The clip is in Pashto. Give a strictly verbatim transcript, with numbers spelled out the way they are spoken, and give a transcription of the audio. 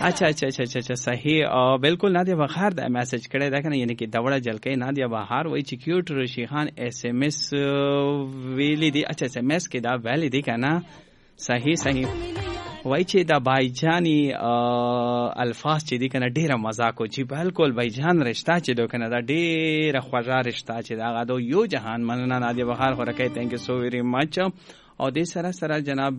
اچھا اچھا اچھا اچھا صحیح او بالکل نادیا بخار دا میسج کړی دا کنه یعنی کې دوړه جلکې نادیا بخار وای چې کیوټ رشیخان ایس ام اس ویلی دی اچھا ایس ام اس کې دا ویلی دی کنه صحیح صحیح وای چې دا بایجانی الفاظ چې دی کنه ډیره مزاق او چې بالکل بایجان رشتہ چې دو کنه دا ډیره خوږه رشتہ چې دا غو یو جهان مننه نادیا بخار خورکې تhank you so very much او دې سره سره جناب